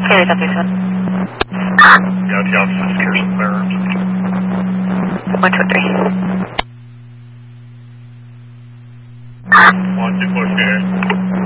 Carry that 37. Yeah, the officer secures some firearms. 123.